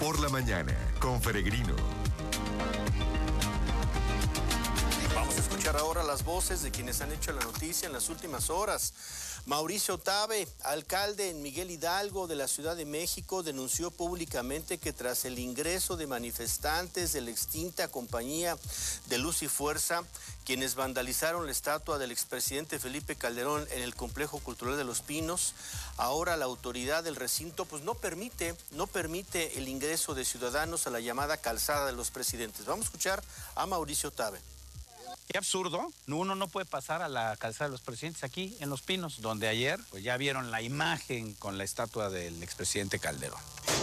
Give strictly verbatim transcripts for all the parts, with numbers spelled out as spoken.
por la mañana con Peregrino. Vamos a escuchar ahora las voces de quienes han hecho la noticia en las últimas horas. Mauricio Tabe, alcalde en Miguel Hidalgo de la Ciudad de México, denunció públicamente que tras el ingreso de manifestantes de la extinta Compañía de Luz y Fuerza, quienes vandalizaron la estatua del expresidente Felipe Calderón en el Complejo Cultural de Los Pinos, ahora la autoridad del recinto pues no permite, no permite el ingreso de ciudadanos a la llamada Calzada de los Presidentes. Vamos a escuchar a Mauricio Tabe. Qué absurdo, uno no puede pasar a la Calzada de los Presidentes aquí en Los Pinos, donde ayer pues ya vieron la imagen con la estatua del expresidente Calderón.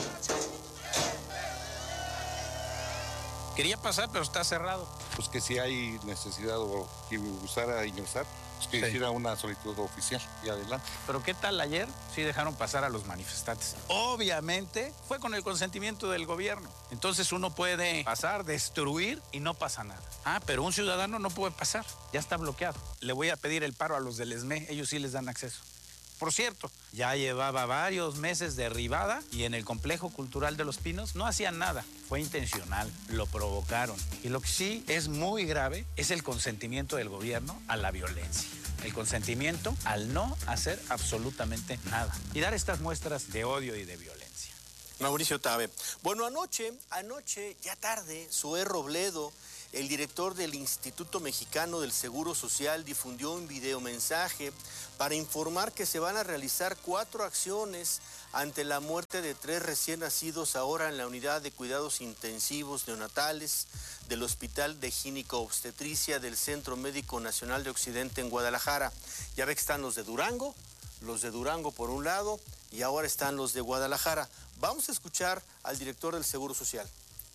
Quería pasar, pero está cerrado. Pues que si hay necesidad o que gustara ingresar, pues que sí. hiciera una solicitud oficial y adelante. Pero ¿qué tal ayer? Sí dejaron pasar a los manifestantes. Obviamente fue con el consentimiento del gobierno. Entonces uno puede pasar, destruir y no pasa nada. Ah, pero un ciudadano no puede pasar, ya está bloqueado. Le voy a pedir el paro a los del E S M E, ellos sí les dan acceso. Por cierto, ya llevaba varios meses derribada y en el Complejo Cultural de Los Pinos no hacían nada. Fue intencional, lo provocaron. Y lo que sí es muy grave es el consentimiento del gobierno a la violencia. El consentimiento al no hacer absolutamente nada. Y dar estas muestras de odio y de violencia. Mauricio Tabe. Bueno, anoche, anoche, ya tarde, Zoé Robledo, el director del Instituto Mexicano del Seguro Social, difundió un videomensaje para informar que se van a realizar cuatro acciones ante la muerte de tres recién nacidos ahora en la unidad de cuidados intensivos neonatales del Hospital de Gineco-Obstetricia del Centro Médico Nacional de Occidente en Guadalajara. Ya ve que están los de Durango, los de Durango por un lado y ahora están los de Guadalajara. Vamos a escuchar al director del Seguro Social.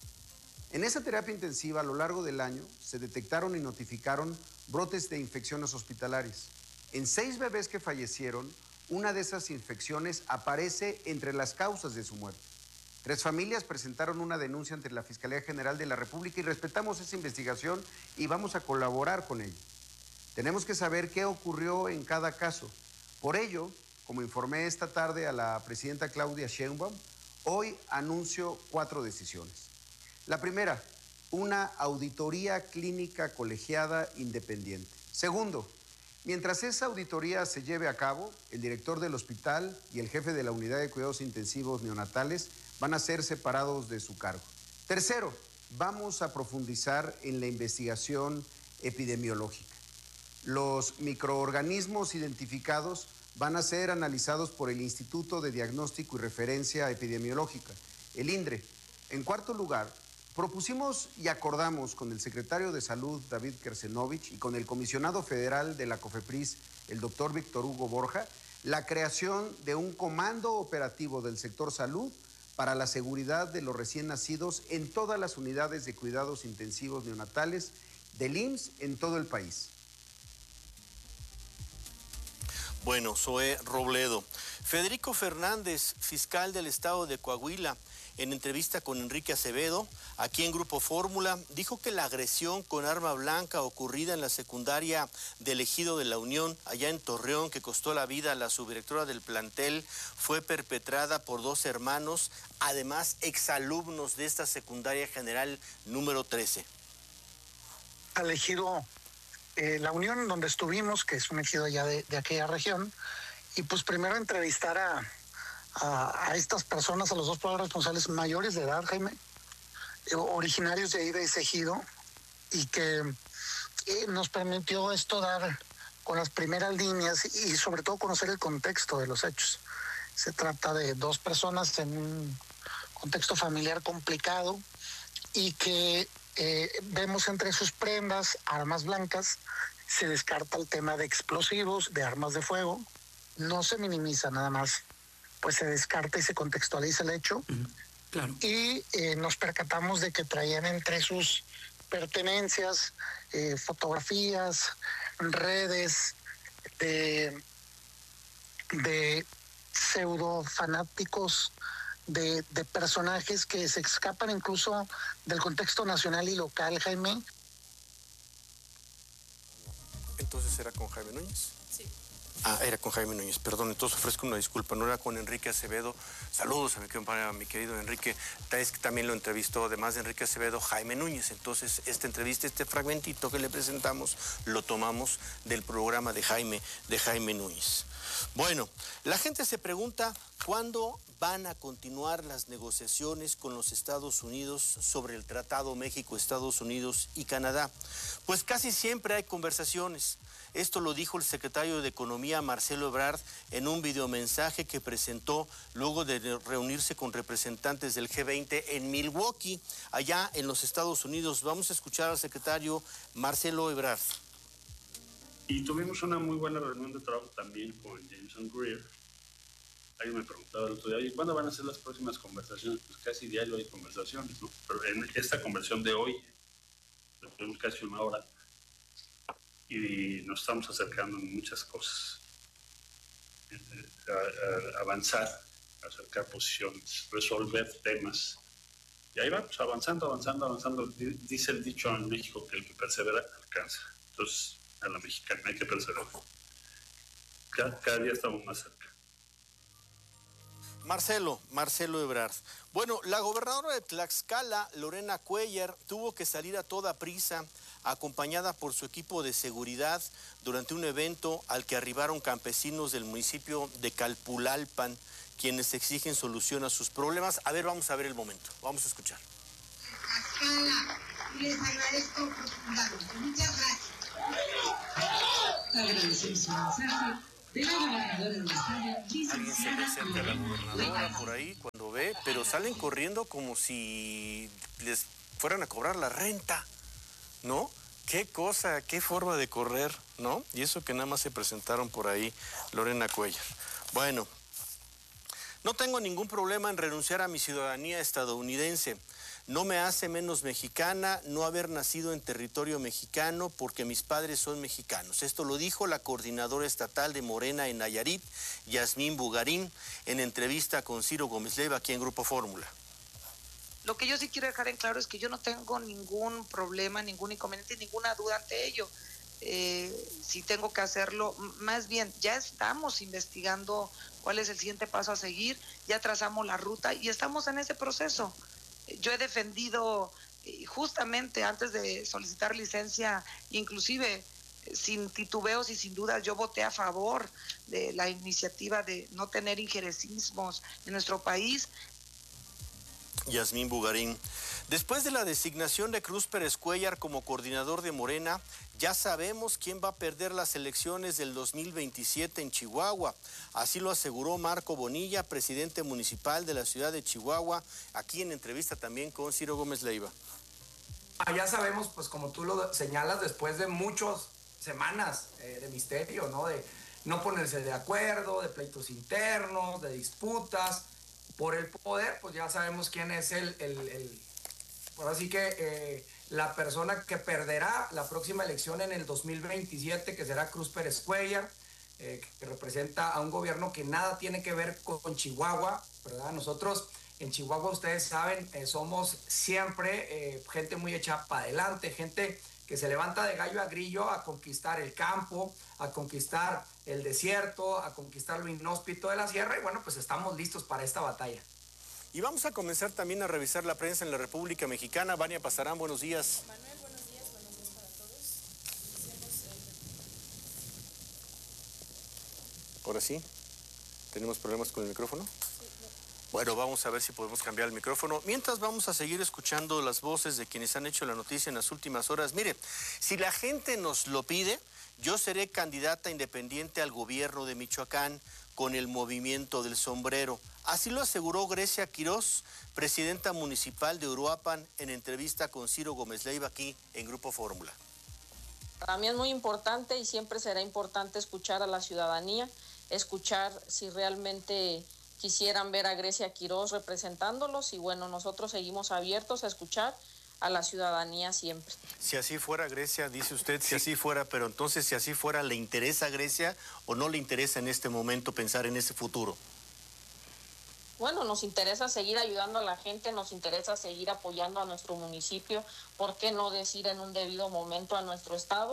En esa terapia intensiva, a lo largo del año, se detectaron y notificaron brotes de infecciones hospitalarias. En seis bebés que fallecieron, una de esas infecciones aparece entre las causas de su muerte. Tres familias presentaron una denuncia ante la Fiscalía General de la República y respetamos esa investigación y vamos a colaborar con ella. Tenemos que saber qué ocurrió en cada caso. Por ello, como informé esta tarde a la presidenta Claudia Sheinbaum, hoy anuncio cuatro decisiones. La primera, una auditoría clínica colegiada independiente. Segundo, mientras esa auditoría se lleve a cabo, el director del hospital y el jefe de la unidad de cuidados intensivos neonatales van a ser separados de su cargo. Tercero, vamos a profundizar en la investigación epidemiológica. Los microorganismos identificados van a ser analizados por el Instituto de Diagnóstico y Referencia Epidemiológica, el INDRE. En cuarto lugar, propusimos y acordamos con el secretario de Salud, David Kersenovich, y con el comisionado federal de la COFEPRIS, el doctor Víctor Hugo Borja, la creación de un comando operativo del sector salud para la seguridad de los recién nacidos en todas las unidades de cuidados intensivos neonatales del I M S S en todo el país. Bueno, Zoé Robledo. Federico Fernández, fiscal del estado de Coahuila, en entrevista con Enrique Acevedo, aquí en Grupo Fórmula, dijo que la agresión con arma blanca ocurrida en la secundaria del Ejido de la Unión, allá en Torreón, que costó la vida a la subdirectora del plantel, fue perpetrada por dos hermanos, además exalumnos de esta secundaria general número trece. Al Ejido, eh, la Unión, donde estuvimos, que es un ejido allá de, de aquella región, y pues primero entrevistar a... A, a estas personas, a los dos padres responsables mayores de edad, Jaime, eh, originarios de ahí de ese ejido, y que eh, nos permitió esto dar con las primeras líneas y sobre todo conocer el contexto de los hechos. Se trata de dos personas en un contexto familiar complicado y que eh, vemos entre sus prendas armas blancas. Se descarta el tema de explosivos, de armas de fuego, no se minimiza nada más, pues se descarta y se contextualiza el hecho. Uh-huh. Claro. Y eh, nos percatamos de que traían entre sus pertenencias eh, fotografías, redes de, de pseudo fanáticos, de, de personajes que se escapan incluso del contexto nacional y local, Jaime. Entonces era con Jaime Núñez. Sí. Ah, era con Jaime Núñez, perdón, entonces ofrezco una disculpa, no era con Enrique Acevedo. Saludos a mi, a mi querido Enrique, es que también lo entrevistó, además de Enrique Acevedo, Jaime Núñez. Entonces, esta entrevista, este fragmentito que le presentamos, lo tomamos del programa de Jaime, de Jaime Núñez. Bueno, la gente se pregunta cuándo van a continuar las negociaciones con los Estados Unidos sobre el Tratado México-Estados Unidos y Canadá. Pues casi siempre hay conversaciones. Esto lo dijo el secretario de Economía, Marcelo Ebrard, en un videomensaje que presentó luego de reunirse con representantes del G veinte en Milwaukee, allá en los Estados Unidos. Vamos a escuchar al secretario Marcelo Ebrard. Y tuvimos una muy buena reunión de trabajo también con Jameson Greer. Alguien me preguntaba el otro día, ¿cuándo van a ser las próximas conversaciones? Pues casi diario hay conversaciones, ¿no? Pero en esta conversación de hoy, tuvimos casi una hora, y nos estamos acercando en muchas cosas. A, a, a avanzar, a acercar posiciones, resolver temas. Y ahí vamos, avanzando, avanzando, avanzando. Dice el dicho en México que el que persevera alcanza. Entonces, a la mexicana hay que perseverar. Cada, cada día estamos más cerca. Marcelo, Marcelo Ebrard. Bueno, la gobernadora de Tlaxcala, Lorena Cuellar, tuvo que salir a toda prisa, acompañada por su equipo de seguridad, durante un evento al que arribaron campesinos del municipio de Calpulalpan, quienes exigen solución a sus problemas. A ver, vamos a ver el momento. Vamos a escuchar. Tlaxcala, les agradezco profundamente. Muchas gracias. Agradecemos su mensaje de la gobernadora del estado, Alguien se le acerca a la gobernadora por ahí cuando ve, pero salen corriendo como si les fueran a cobrar la renta, ¿no? Qué cosa, qué forma de correr, ¿no? Y eso que nada más se presentaron por ahí, Lorena Cuellar. Bueno, no tengo ningún problema en renunciar a mi ciudadanía estadounidense. No me hace menos mexicana no haber nacido en territorio mexicano porque mis padres son mexicanos. Esto lo dijo la coordinadora estatal de Morena en Nayarit, Yasmín Bugarín, en entrevista con Ciro Gómez Leiva aquí en Grupo Fórmula. Lo que yo sí quiero dejar en claro es que yo no tengo ningún problema, ningún inconveniente, ninguna duda ante ello. Eh, si tengo que hacerlo, más bien ya estamos investigando cuál es el siguiente paso a seguir, ya trazamos la ruta y estamos en ese proceso. Yo he defendido justamente antes de solicitar licencia, inclusive sin titubeos y sin dudas, yo voté a favor de la iniciativa de no tener injerencismos en nuestro país. Yasmín Bugarín. Después de la designación de Cruz Pérez Cuellar como coordinador de Morena, ya sabemos quién va a perder las elecciones del dos mil veintisiete en Chihuahua. Así lo aseguró Marco Bonilla, presidente municipal de la ciudad de Chihuahua, aquí en entrevista también con Ciro Gómez Leiva. Ah, ya sabemos, pues como tú lo señalas, después de muchas semanas eh, de misterio, ¿no? De no ponerse de acuerdo, de pleitos internos, de disputas por el poder, pues ya sabemos quién es el, el, el ahora sí que eh, la persona que perderá la próxima elección en el dos mil veintisiete, que será Cruz Pérez Cuellar, eh, que representa a un gobierno que nada tiene que ver con, con Chihuahua, ¿verdad? Nosotros en Chihuahua, ustedes saben, eh, somos siempre eh, gente muy hecha para adelante, gente que se levanta de gallo a grillo a conquistar el campo, a conquistar el desierto, a conquistar lo inhóspito de la sierra, y bueno, pues estamos listos para esta batalla. Y vamos a comenzar también a revisar la prensa en la República Mexicana. Vania Pasarán, buenos días. Manuel, buenos días, buenos días para todos. Ahora sí, ¿tenemos problemas con el micrófono? Bueno, vamos a ver si podemos cambiar el micrófono. Mientras vamos a seguir escuchando las voces de quienes han hecho la noticia en las últimas horas. Mire, si la gente nos lo pide, yo seré candidata independiente al gobierno de Michoacán con el movimiento del sombrero. Así lo aseguró Grecia Quirós, presidenta municipal de Uruapan, en entrevista con Ciro Gómez Leiva aquí en Grupo Fórmula. Para mí es muy importante y siempre será importante escuchar a la ciudadanía, escuchar si realmente quisieran ver a Grecia Quirós representándolos y bueno, nosotros seguimos abiertos a escuchar a la ciudadanía siempre. Si así fuera, Grecia, dice usted, si así fuera, pero entonces si así fuera, ¿le interesa a Grecia o no le interesa en este momento pensar en ese futuro? Bueno, nos interesa seguir ayudando a la gente, nos interesa seguir apoyando a nuestro municipio, ¿por qué no decir en un debido momento a nuestro estado?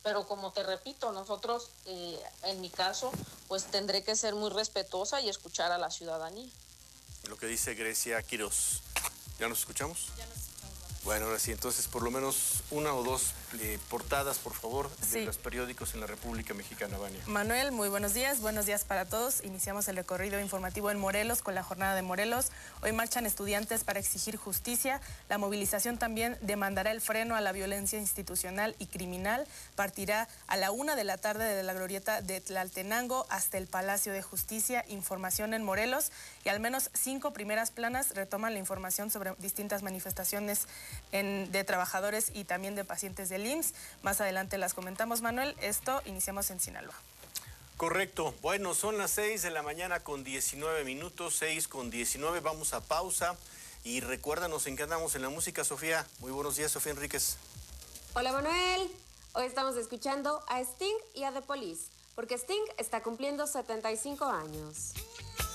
Pero como te repito, nosotros, eh, en mi caso, pues tendré que ser muy respetuosa y escuchar a la ciudadanía. Lo que dice Grecia Quirós. ¿Ya nos escuchamos? Ya nos escuchamos. Bueno, ahora sí, entonces por lo menos una o dos eh, portadas, por favor, de Sí. los periódicos en la República Mexicana, Vania. Manuel, muy buenos días, buenos días para todos. Iniciamos el recorrido informativo en Morelos con la jornada de Morelos. Hoy marchan estudiantes para exigir justicia. La movilización también demandará el freno a la violencia institucional y criminal. Partirá a la una de la tarde de la glorieta de Tlaltenango hasta el Palacio de Justicia. Información en Morelos y al menos cinco primeras planas retoman la información sobre distintas manifestaciones en, de trabajadores y también de pacientes del I M S S. Más adelante las comentamos, Manuel. Esto iniciamos en Sinaloa. Correcto. Bueno, son las seis de la mañana con diecinueve minutos, seis con diecinueve. Vamos a pausa y recuerda, nos encantamos en la música, Sofía. Muy buenos días, Sofía Enríquez. Hola, Manuel. Hoy estamos escuchando a Sting y a The Police, porque Sting está cumpliendo setenta y cinco años.